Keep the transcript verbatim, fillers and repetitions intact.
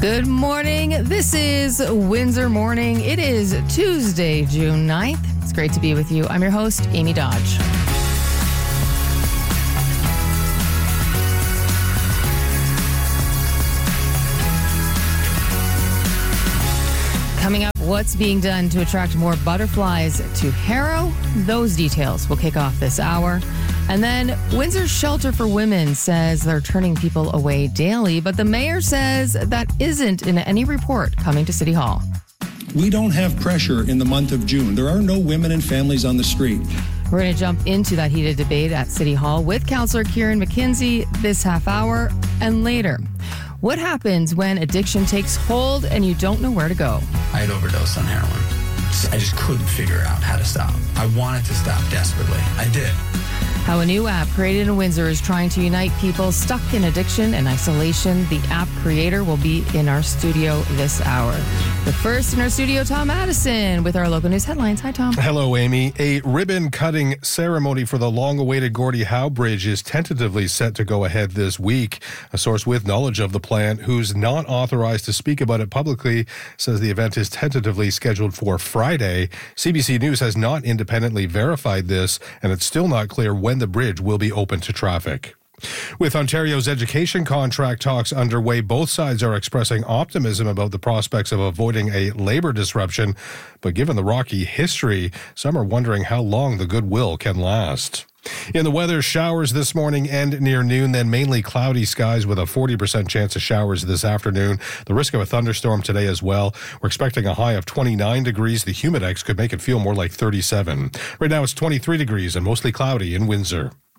Good morning. This is Windsor Morning. It is Tuesday, June ninth. It's great to be with you. I'm your host, Amy Dodge. Coming up, what's being done to attract more butterflies to Harrow? Those details will kick off this hour. And then Windsor Shelter for Women says they're turning people away daily, but the mayor says that isn't in any report coming to City Hall. We don't have pressure in the month of June. There are no women and families on the street. We're going to jump into that heated debate at City Hall with Councillor Kieran McKenzie this half hour and later. What happens when addiction takes hold and you don't know where to go? I had overdosed on heroin. I just couldn't figure out how to stop. I wanted to stop desperately. I did. How a new app created in Windsor is trying to unite people stuck in addiction and isolation. The app creator will be in our studio this hour. But first in our studio, Tom Addison with our local news headlines. Hi, Tom. Hello, Amy. A ribbon-cutting ceremony for the long-awaited Gordie Howe Bridge is tentatively set to go ahead this week. A source with knowledge of the plan, who's not authorized to speak about it publicly, says the event is tentatively scheduled for Friday. C B C News has not independently verified this, and it's still not clear when the bridge will be open to traffic. With Ontario's education contract talks underway, both sides are expressing optimism about the prospects of avoiding a labor disruption. But given the rocky history, some are wondering how long the goodwill can last. In the weather, showers this morning and near noon, then mainly cloudy skies with a forty percent chance of showers this afternoon. The risk of a thunderstorm today as well. We're expecting a high of twenty-nine degrees. The Humidex could make it feel more like thirty-seven. Right now it's twenty-three degrees and mostly cloudy in Windsor.